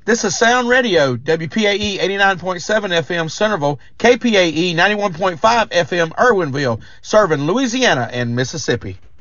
This is Sound Radio, WPAE 89.7 FM Centerville, KPAE 91.5 FM Irwinville, serving Louisiana and Mississippi.